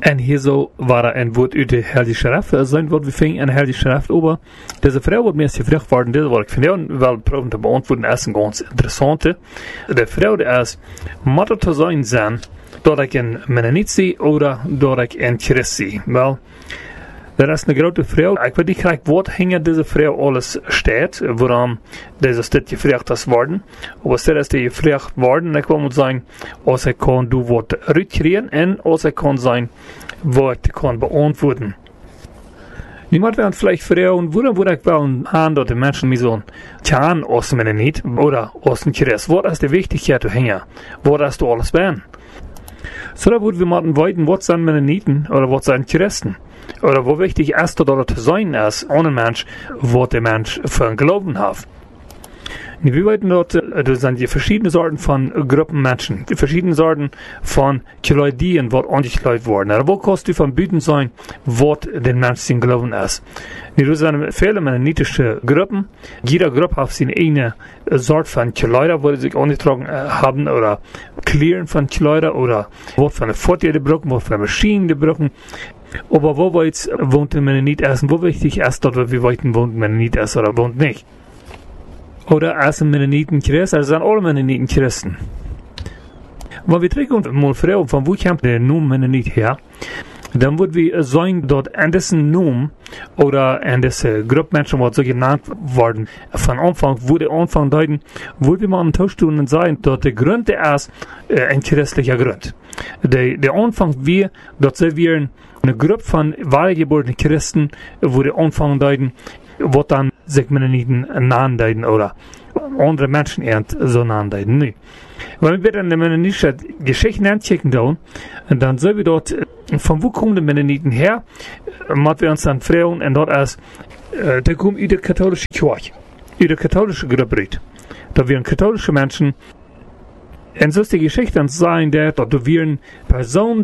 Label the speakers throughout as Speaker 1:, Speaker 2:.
Speaker 1: En hier zo waren een woord uit de Heilige Schrift. Zijn woord we vingen een Heilige Schrift over. Deze vrouw wordt meest gevraagd worden. Dit wat ik vind jou wel proberen te beantwoorden is een ganz interessante. De vrouw is, moet het te zijn dat ik een Mennonit zie of dat ik een Christ zie? Wel, er is een grote vrouw. Ik weet niet graag wat hinter deze vrouw alles staat, waarom deze stad gevraagd is worden. Aber stel is die gevraagd worden, ik wil moet zeggen, als ik kan doen wat uitkrijgen en als ik kan zijn wat ik kan beantwoorden. Niemand werden vielleicht vrouwen, woran ik wel aan dat de mensen mij zo'n tjaan als men niet, oder als een Christ. Wat is de wichtigheid te hingen? Wat is du alles ben? So da würden wir mal weiten, was sind Mennoniten oder was sind Christen? Oder wo wichtig ist, dass das sein ist, ohne Mensch, was der Mensch für einen Glauben hat. Wir weiten dort, das sind die verschiedenen Sorten von Gruppen Menschen, die verschiedenen Sorten von Leuten, was angeklagt worden. Aber wo kannst du von Büten sein, was den Menschen Glauben ist? Das sind viele mennonitische Gruppen. Jeder Gruppe hat seine eigene Sorte von Kleider, wo sie sich angetragen haben, oder Klären von Kleider, oder was von der Vorteile die brauchen, was von der Maschinen die brauchen. Aber wo weit wohnt der Mennonit erst und wo wichtig ist, dass wir weiten wohnt Mennonit erst oder wohnt nicht? Oder als een Mennoniten Christ, er zijn alle Mennoniten Christen. Maar we trekken mal vragen van hoe komt de noem Mennonit her? Dan wordt we zijn dat aan deze noem, oder aan deze groep mensen wat zo genannt worden, van aanvang, wo de aanvang duiden, wordt we maar een tausch doen en zeggen dat de grond is een christelijke grond. De aanvang weer, dat ze weer een groep van waargeborene Christen, wo de aanvang duiden, wat dan zich Mennoniten naanduiden, oder andere Menschen so naanduiden. Nu, wenn wir dann die mennonitische Geschichte anchecken doen, dann sehen wir dort, von wo kommen die Mennoniten her, was wir uns dann fragen, und dort ist, die kommen aus der katholischen Kirche, aus der katholischen Gruppe. Da wären katholische Menschen, und so ist die Geschichte dann sein, dass da wären Personen,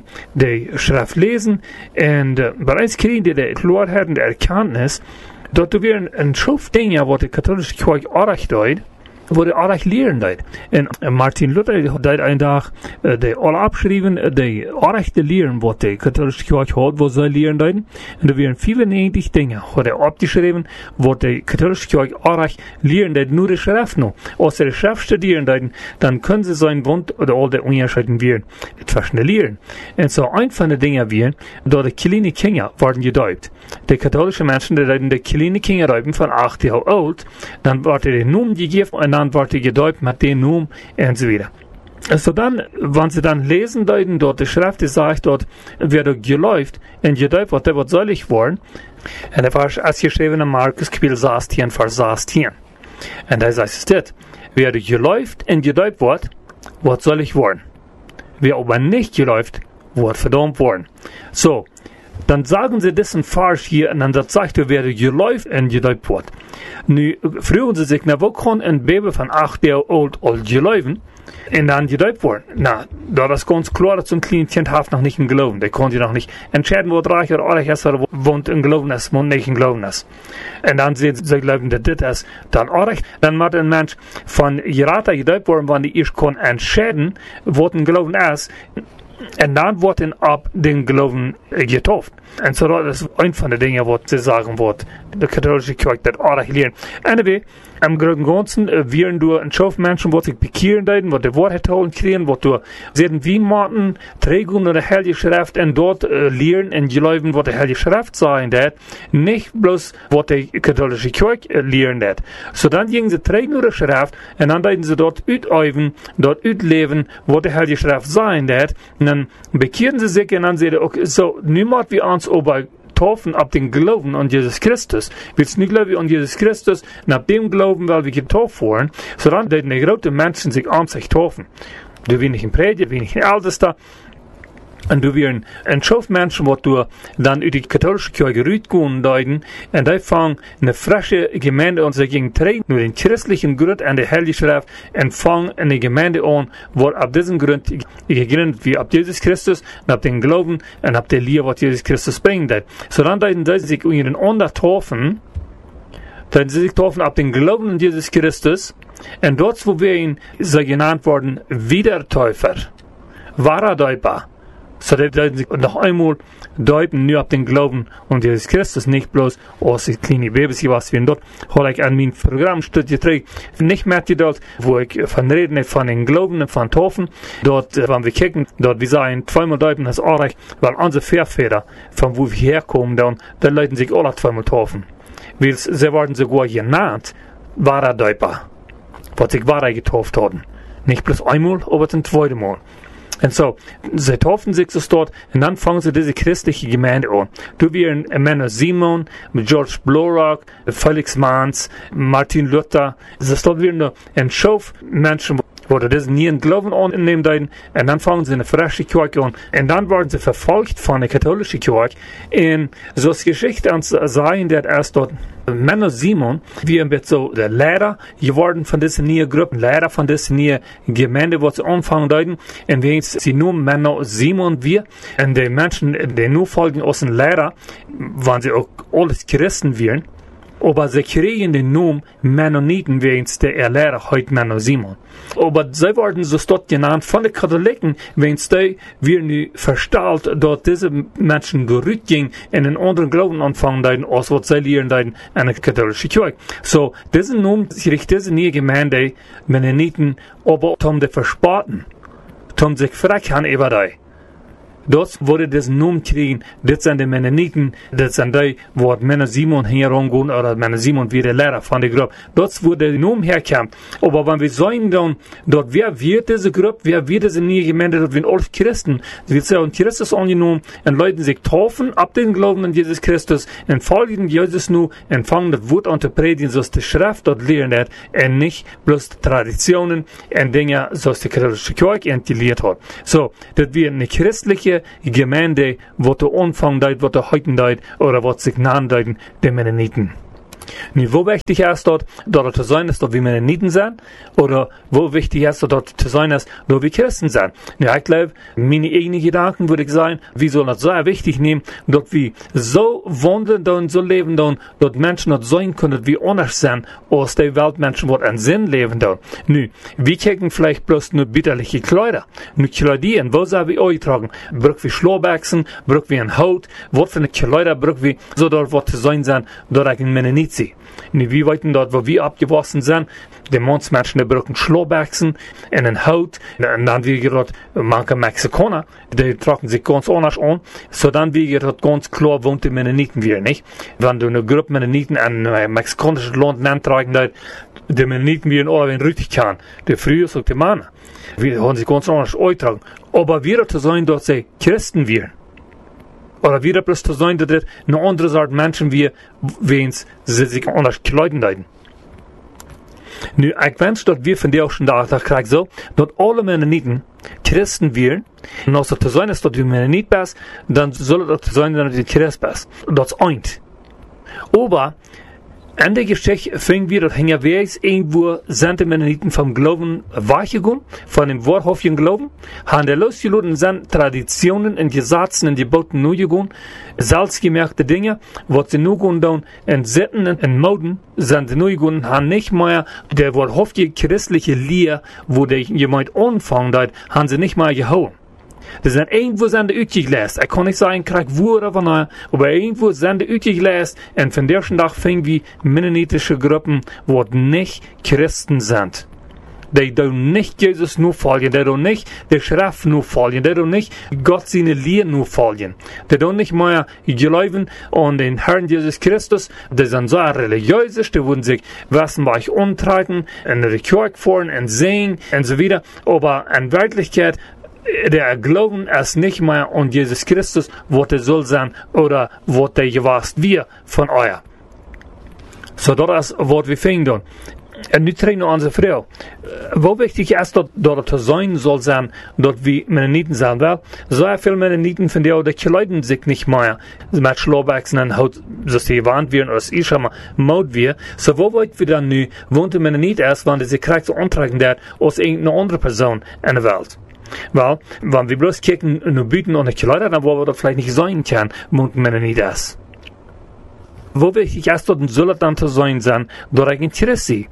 Speaker 1: die Schrift lesen, und bereits kriegen die Klarheit und die Erkenntnis, dat er weer een schoof dingen wat de katholische kerk erg deed, wo de erg leren deed. En Martin Luther deed een dag de alle abschrijven, de erg te leren wat de katholische kerk had, wat zij leren deden. En er waren 94 dingen, had hij opgeschreven, wat de katholische kerk erg leren deed, nur de schrift nog. Als ze de schrift studieren deden, dan kunnen ze zijn wond, oder al de onderscheiden weer, etwas leren. En zo een van de dingen weer, dat de kleine kinderen worden gedoopt. De katholische mensen, die deden de kleine kinderen doopen van 8 jaar oud, dan wordt er de noem gegeven, en dan wordt er gedoopt met den noem, en zo wieder. Also dann, wenn sie dann lesen deuten, dort die Schrift sagt, dort wer da geläuft und gedeupt wird, der wird selig worden. Und er war als geschrieben in Markus Kapitel 16, Vers 16. Und da sagt es das, wer da geläuft und gedeupt wird selig worden. Wer aber nicht geläuft, wird verdammt worden. So, dann sagen sie diesen Vers hier und dann sagt er, wer geläuft und gedeupt wird. Nu fragen sie sich, na, wo kann ein Baby von 8 Jahren alt geläufen? Und dann gedeupt worden. Na, da das ganz klar, dass so ein kleines Kind hat noch nicht im Glauben. Der konnte noch nicht entscheiden, wo reich oder arg ist, oder wohnt im Glauben ist, wo nicht im Glauben ist. Und dann sehen sie glauben, dass das ist dann arg. Dann muss ein Mensch von Gerata gedeupt worden, wenn die ich kann entscheiden, wo ein Glauben ist. Und dann wird ihn ab den Glauben getauft. Und so das ist ein von den Dingen, was sie sagen, was die katholische Kirche das auch lernt. Anyway, am Großen Ganzen wären du ein Schaufmenschen, was sich bekehren deuten, was die Wahrheit holen kriegen, was du sehen wie Martin, Trägung oder Heilige Schrift und dort lernen und glauben, was die Heilige Schrift sagen dat, nicht bloß, was die katholische Kirche lernen dat. So dann gingen sie Trägung oder Schrift und dann deuten sie dort üben, dort leben, was die Heilige Schrift sagen dat, und dann bekehren sie sich und dann sehen, okay, so, niemand wie uns aber taufen ab den Glauben an Jesus Christus. Willst nicht glauben an Jesus Christus, nach dem Glauben, weil wir getauft wurden, so dann werden die großen Menschen sich an sich taufen. Du wirst nicht ein Prediger, du wirst nicht ein Ältester, und du wirst ein Schaufmenschen, wo du dann über die katholische Kirche rütgehen deuten, und die fangen eine frische Gemeinde an, sie gegen treten, nur den christlichen Grund an der Heilige Schrift, und fangen eine Gemeinde an, wo ab diesem Grund gegründet wie ab Jesus Christus, und ab dem Glauben, und ab der Liebe, was Jesus Christus bringt. So dann deuten sie sich in ihren Onder taufen, dann sie sich taufen ab dem Glauben an Jesus Christus, und dort, wo wir ihn so genannt worden, Wiedertäufer, wahrer Täufer, So dass sie noch einmal deuten nur auf den Glauben und Jesus Christus, nicht bloß aus den kleinen Babys, was wir dort, habe ich an mein Programm studiert, nicht mehr dort, wo ich von reden, von den Glauben und von Taufen, dort, wenn wir kicken, dort, wir sagen, zweimal deuten, das ist auch recht, weil unsere Vorväter, von wo wir herkommen, dann leuten sich alle zweimal taufen. Weil sie werden sogar genannt, wahrer Deuper, was sich wahrer getauft haben. Nicht bloß einmal, aber zum zweiten Mal. Und so, sie taufen sich so dort, und dann fangen sie diese christliche Gemeinde an. Du wirst Männer Simon, George Blaurock, Felix Manz, Martin Luther, das dort wieder ein Schuf Menschen, wo das nie einen Glauben annehmen, und dann fangen sie eine frische Kirche an, und dann werden sie verfolgt von der katholischen Kirche. Und so ist Geschichte an zu sagen, dass erst dort Männer Simon, wir sind so der Lehrer geworden von diesen neuen Gruppen, Lehrer von diesen neuen Gemeinde, wo sie anfangen deuten, und wir sind nur Männer Simon, wir, und die Menschen, die nur folgen aus den Lehrer, waren sie auch alles Christen werden, aber sie kriegen den Namen Mennoniten, wie der Lehrer heute Männer Simon. Aber sie werden so dort genannt von den Katholiken, wenn die wir nicht verstanden, dort diese Menschen gerührt gingen, in einen anderen Glauben anfangen, als was sie lernen, in der katholischen Kirche. So, diese Namen, diese neue Gemeinde, Mennoniten, aber um die verspaten, um sich fragen über die. Dort wurde das Namen kriegen, das sind die Mennoniten, das sind die, wo Männer Simon herangehen, oder Männer Simon wie der Lehrer von der Gruppe. Dort wurde der Namen herkommen. Aber wenn wir sagen dann, dort, wer wird diese Gruppe, wer wird diese neue Gemeinde, dort werden alle Christen, sie wird und Christus angenommen, und Leute sich taufen, ab den Glauben an Jesus Christus, und folgen Jesus nur, und fangen das Wort an zu predigen, so die Schrift dort lernen, und nicht bloß Traditionen, und Dinge, so die katholische Kirche entgelehrt hat. So, das wird eine christliche Gemeinde, wo der Anfang deit, wo der Heuten deit, oder wo sich nahen deuten, die Mennoniten. Nicht, wo wichtig ist dort zu sein ist, dort wie Mennoniten sind, oder wo wichtig ist dort zu sein ist, dort wie Christen sind. Ja, ich glaube, meine eigenen Gedanken würde ich sagen, wie soll das sehr wichtig nehmen, dort wie so wohnen und so leben dann, dort Menschen dort sein können, wie anders sind, als die Weltmenschen, die einen Sinn leben dann. Nu, wir kriegen vielleicht bloß nur bitterliche Kleider, nur Kleidien, wo sollen wir euch tragen? Brück wie Schlobachsen, brück wie ein Haut, was für eine Kleider, brück wie, so dort, was zu sein sind, dort ein Mennonit. Und wie weiten dort, wo wir abgewachsen sind, die Mannsmenschen, die brauchen Schlobachsen und ein Haut, und dann wie gerade manche Mexikaner, die tragen sich ganz anders an, so dann wie gerade ganz klar wohnt die Mennoniten wir, nicht? Wenn du eine Gruppe Mennoniten an mexikanisches Land nennt, tragen die Mennoniten wir in alle richtig kann, die früher sagt die Männer, wir haben sich ganz anders eintragen, aber wir zu sein, dort sie Christen wir. Oder wieder bloß zu sein, dass das eine andere Art Menschen wie, wenn sie sich anders kleiden leiden. Nu, ich wünsche, dass wir von dir auch schon da kriegen, so, dass alle Mennoniten Christen wären, und als es zu sein ist, dass du Mennonit bist, dann soll es zu sein, dass du Christ bist. Das ist eins. Aber, in der Geschichte fing wir, dass hängen wir irgendwo sind die Mennoniten vom Glauben weichgegangen, von dem wahrhaftigen Glauben, haben die losgelassen sind Traditionen und Gesetzen und Geboten neu gegangen, selbstgemerkte Dinge, was sie nur gehen in Sitten und Moden, sind sie neu gegangen, haben nicht mehr der wahrhaftige christliche Lehre, wo der jemand anfangen hat, haben sie nicht mehr gehauen. Das sind irgendwo sind die utgeläst. Ich kann nicht sagen, krieg wo oder wann, aber irgendwo sind die utgeläst. Und von der Tag fing wie mennonitische Gruppen, wo nicht Christen sind. Die tun nicht Jesus nur folgen, die tun nicht der Schrift nur folgen, die tun nicht Gott seine Lehre nur folgen. Die tun nicht mehr glauben an den Herrn Jesus Christus, die sind so religiös, die würden sich wassenweich umtragen, in der Kirche fahren und singen und so weiter. Aber in Wirklichkeit, der Glauben ist nicht mehr an Jesus Christus, was er soll sein, oder was er gewasst wir von euch. So, das ist, was wir finden. Und nu trainen wir unsere Frau. Wo wichtig ist, dass zu sein soll sein, dass wir Mennoniten sein, weil so viele Mennoniten von denen, die kleiden sich nicht mehr mit Schlobachsen und Haut, so sie warnt wir, oder ich schon mal Maut wir. So, wo wollt wir dann nu, wohnt der Mennonit erst, wenn sie kriegt so antragen wird, als irgendeine andere Person in der Welt. Weil, wenn wir bloß kicken und bieten und Kleider, dann wo wir das vielleicht nicht sein können, wohnt Mennonit erst. Wo wichtig ist, dass soll dann zu sein, durch ein Interesse.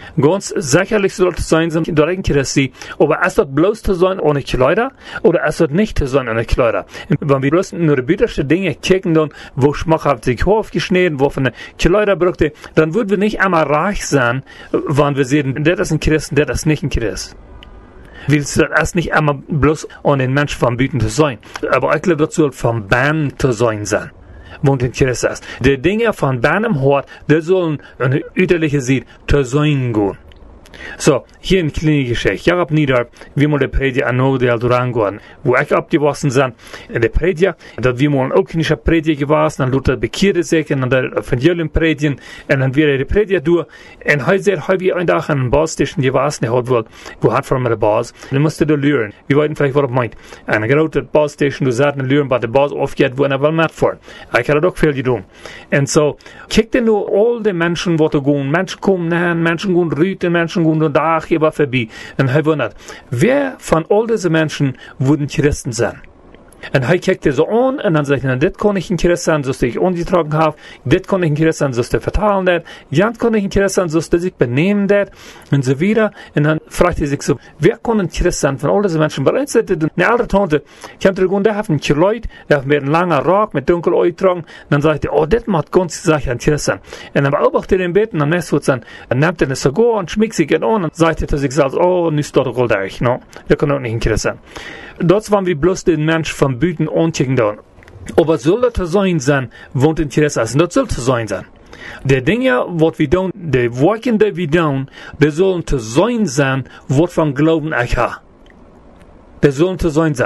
Speaker 1: Ganz sicherlich sollte es sein, durch ein Christi, aber es dort bloß zu sein ohne Kleider, oder es dort nicht zu sein ohne Kleider. Wenn wir bloß nur die bittersten Dinge kicken, dann, wo schmackhaft sich aufgeschnitten, wo von der Kleider brückte, dann würden wir nicht einmal reich sein, wenn wir sehen, der ist ein Christ, der ist nicht ein Christ. Willst du erst nicht einmal bloß an den Menschen vom Bieten zu sein, aber ich glaube, das soll vom Bann zu sein. Wohnt in Christus. Die Dinge von Bannem Hort, die sollen eine üterliche Sied zu sein gehen. So, hier in kleine Geschichte. Ich habe nieder, wie wir die Prediger an Nordel durchgehen, wo ich abgewassen sind, in der Prediger, dass wir mal auch nicht Prediger gewesen, dann Luther bekehrte sich, und dann der Evangelium predigen, und dann wieder die Prediger durch, und heute habe ich einen Tag an einem Basstation gewesen, der hat wohl, wo hat von mir der Bass, dann musste der Lüren, wir wollten vielleicht, was er meint, eine große Basstation, du sagst, eine Lüren, bei der Bass aufgeht, wo er will mitfahren. Ich hatte doch viel getan. Und so, kickte nur all die Menschen, die gehen, Menschen kommen näher, Menschen gehen rüten, Menschen gehen und da hier vorbei. Und er wundert, wer von all diesen Menschen würden Christen sein? Und er kickte so an, und dann sagt er, das kann ich ein Christ sein, so dass ich ungetragen habe, das kann ich ein Christ sein, so dass ich vertalen das, das kann ich ein Christ sein, so dass ich benehmen das, und so wieder. Und dann fragt er sich so, wer kann ein Christ sein von all diesen Menschen? Bei uns ist eine alte Tante, kommt er der hat ein Kleid, der hat mit einem langen Rock, mit dunkel Augen tragen, dann sagt er, oh, das macht ganz sicher ein Christ sein. Und dann beobachtet er im Bett, und am nächsten Tag nimmt er eine Zigarre und schmiegt sich an, und sagt er zu sich selbst, oh, nicht dort gold euch, no, der kann auch nicht ein Christ sein. Dort waren wir bloß den Mensch vom Büten ankicken da. Aber soll das sein, wohnt in Christus, und das soll zu sein. Die Dinge, was wir tun, die Worte, die wir tun, die sollen zu sein, was von Glauben ich habe. Die sollen zu sein.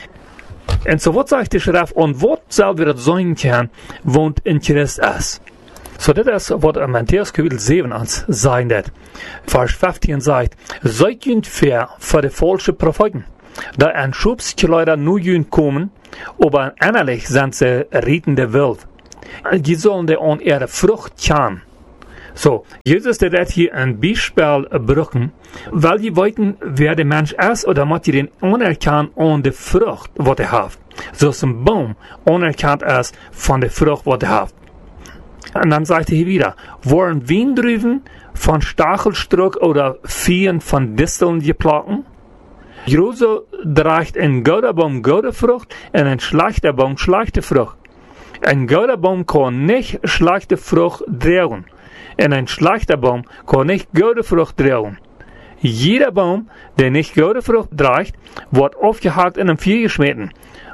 Speaker 1: Und so, was sagt die Schrift, und was soll wir das sein können, wohnt in Christus. So, das ist, was Matthäus Kapitel 7 ans sein wird. Vers 15 sagt, seid ihr fair für die falschen Propheten. Da ein Schubskleider nur jün kommen, aber innerlich sind sie rietende Wild. Die sollen die an ihre Frucht kennen. So, Jesus hat hier ein Beispiel brücken, weil die weiten, wer der Mensch ist, oder muss die den anerkennen an der Frucht, was er hat. So ist ein Baum anerkannt ist von der Frucht, was er hat. Und dann sagt er hier wieder, wollen Wiendrüben von Stachelstruck oder Viehen von Disteln geplagen? Große trägt ein guter Baum gute Frucht und ein schlechter Baum schlechte Frucht. Ein guter Baum kann nicht schlechte Frucht tragen. Und ein schlechter Baum kann nicht gute Frucht tragen. Jeder Baum, der nicht gute Frucht trägt, wird aufgehakt in einem Vieh geschmitten.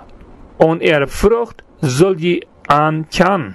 Speaker 1: Und ihre Frucht soll je ankennen.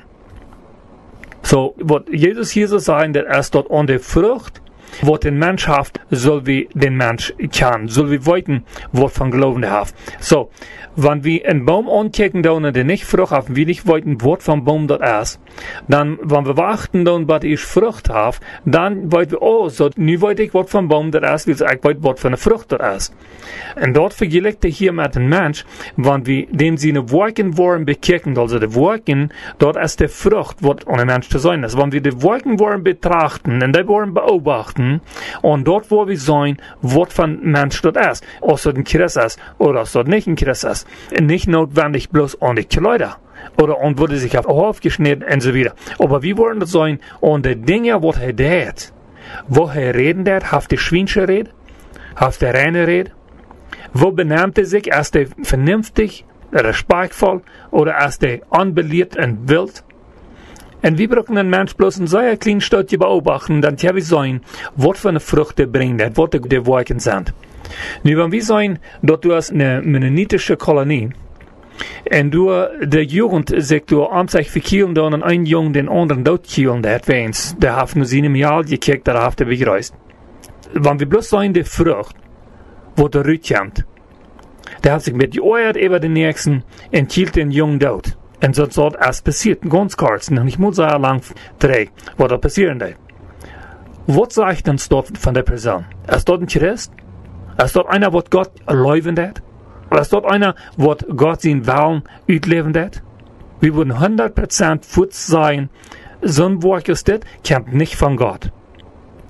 Speaker 1: So, was Jesus hier so sagen, der erst dort an der Frucht, was den Mensch hat, soll wie den Mensch kennen, soll wie weiten, was von Glauben der hat. So, wenn wir einen Baum ankicken, der nicht Frucht hat, wir nicht weiten, was vom Baum dort ist, dann, wenn wir warten, dann, was ich Frucht habe, dann weiten wir, oh, so, nie weiß ich, was vom Baum dort ist, wie ich weiß, was für eine Frucht dort ist. Und dort vergleicht er hier mit dem Mensch, wenn wir dem seine Worten wollen bekicken, also die Worten, dort ist die Frucht, was an einem Mensch zu sein ist. Wenn wir die Worten wollen betrachten, und die wollen beobachten, und dort, wo wir sein, was von Mensch dort ist. Ob es dort ein Christ ist, oder ob es dort nicht ein Christ ist. Nicht notwendig bloß an die Kleider. Oder und wurde sich aufgeschnitten und so weiter. Aber wir wollen das sein, und die Dinge, was er tät, wo er reden tät, haft die Schweinsche Rede, haft die reine Rede, wo benimmt er sich, ist er vernünftig, respektvoll, oder ist er unbeliebt und wild? Und wir brauchen einen Mensch bloß in so einer kleinen Stadt beobachten, dann können wir sehen, was für eine Frucht er bringt, was die Worte sind. Nu, wenn wir sehen, dass du hast eine mennonitische Kolonie, und du, der Jugend, sagt du, am sich verkielen, und ein Jungen den anderen dort kielen, der hat weins, der hat nur seine Mial gekickt, der hat er begereist. Wenn wir bloß sehen, die Frucht, wo der Rüt kommt, der hat sich mit geäuert über den Nächsten, und kielt den Jungen dort. Und so dort es passiert, ganz kurz, noch nicht muss er lang drehen, was da passieren da. Was sagt uns dort von der Person? Ist dort ein Christ? Ist dort einer, was Gott erlauben hat? Ist dort einer, was Gott seinen Willen ausleben hat? Wir würden 100% futz sein, so ein Wort ist das, kommt nicht von Gott.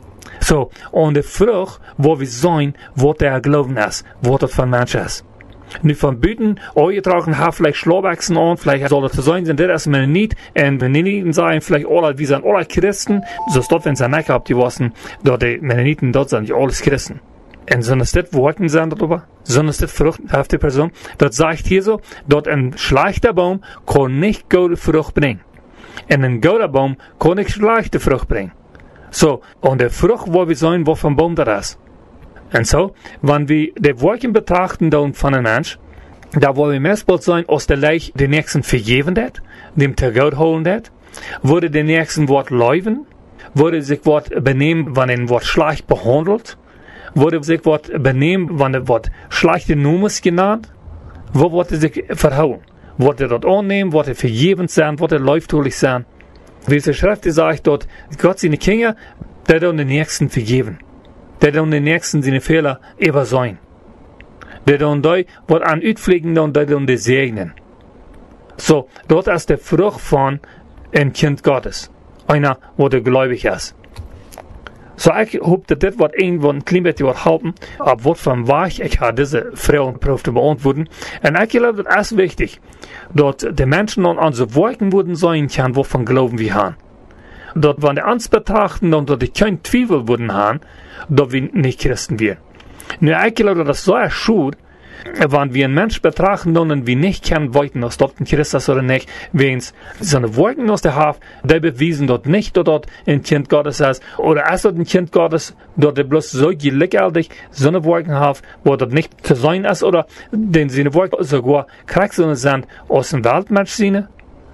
Speaker 1: So, und die Frucht, wo wir sein, was der Glauben ist, was das von Mensch ist. Nu van buiten, je tragen haar vielleicht Schlauwachsen an, vielleicht soll das sein, sind das men nicht, und Mennoniten sein, vielleicht alle, wie sind alle Christen, so dort, wenn sie nicht habt, die wissen, dort die Mennoniten, dort sind die alles Christen. Und sind es das Worten sind darüber? Sind es das fruchthafte Person? Das sagt hier so, dort ein schlechter Baum kann nicht gute Frucht bringen. Und ein guter Baum kann nicht schlechte Frucht bringen. So, und der Frucht, wo wir sein, wo vom Baum das ist. Und so, wenn wir die Worten betrachten dann von einem Mensch, da wollen wir meistens sein, aus der Leich den Nächsten vergeben hat, dem zu Gott holen hat, würde den Nächsten Wort leuven, würde sich Wort benehmen, wenn ein Wort schlecht behandelt, würde sich Wort benehmen, wenn ein Wort schlechte Nummers genannt, wo würde sich verhauen, würde dort annehmen, würde vergeben sein, würde läuftulich sein. Wie es die Schrift sagt dort, Gott seine Kinder, der dann den Nächsten vergeben. Der dann den Nächsten seine Fehler übersehen. Der dann da, wird an Utpflegen und der dann die segnen. So, dort ist der Frucht von ein Kind Gottes. Einer, wo der gläubig ist. So, ich hoffe, das wird irgendwo ein klein bisschen helfen, aber was von was ich habe diese Frauenprobe zu beantworten. Und ich glaube, das ist wichtig, dass die Menschen an unsere Worten würden sein können, wovon glauben wir haben. Dort, wenn die uns betrachten und dort die kein Zweifel würden haben, dass wir nicht Christen wären. Nur ich glaube, das ist so schuld, wenn wir einen Menschen betrachten und wir nicht kennen wollten, dass dort ein Christ ist oder nicht, wenn es so eine Worten aus der Haft, die bewiesen dort nicht, dass dort ein Kind Gottes ist, oder ist dort ein Kind Gottes, dort der bloß so gleichgültig so eine Worten hat, wo dort nicht zu sein ist, oder den seine Worte sogar Kraxene sind aus dem Weltmensch sind.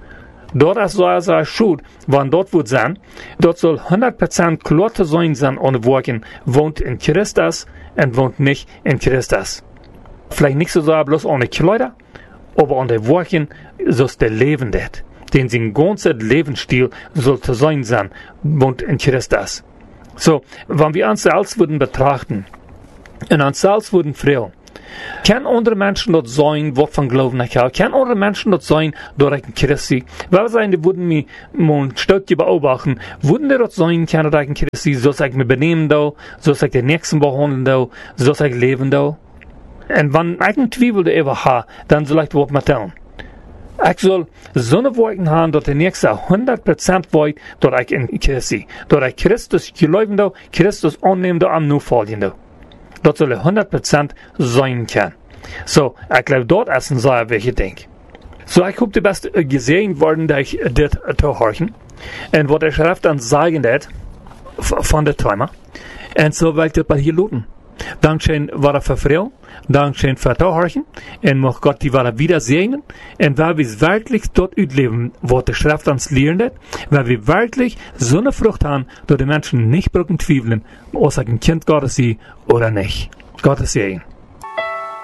Speaker 1: Dort ist so eine Schuld, wenn dort wird sein, dort soll 100% klar zu sein ohne Worten, wohnt in Christus und wohnt nicht in Christus. Vielleicht nicht so bloß ohne Kleider, aber ohne Worten, so ist der Leben das. Den sein ganzer Lebensstil soll zu sein wohnt in Christus. So, wenn wir uns selbst würden betrachten, und uns selbst würden fragen, kann andere Menschen dort sein, was von Glauben ich habe? Kann andere Menschen dort sein, dort ich ein Christ sein? Weil sein, die würden mich mal ein Stückchen beobachten, würden die dort sein, kann ich ein Christ sein, so ich mich benehmen da, so ich den Nächsten behandeln da, so ich leben da? Und wenn ich einen Zweifel darüber habe, dann soll ich das mal tun. Ich soll so eine Worte haben, dass der Nächste 100% weiß, dass ich ein Christ sein. Dass ich Christus glauben da, Christus annehmen da, am nur folgen da. Das soll 100% sein können. So, ich glaube, dort ist ein sehr wichtiges Ding. So, ich habe die best gesehen worden, dass ich das zu horchen. Und was der Schrift dann sagen hat, von der Träumer. Und so will ich das bei hier looten. Dankeschön, war er für Frau. Dankeschön für das horchen. Und mag Gott die Ware wieder segnen. Und weil wir wirklich dort ausleben, was der Schrift uns lernt hat, weil wir wirklich so eine Frucht haben, dass die Menschen nicht brücken zweifeln, ob sie ein Kind Gottes sind oder nicht. Gottes Segen.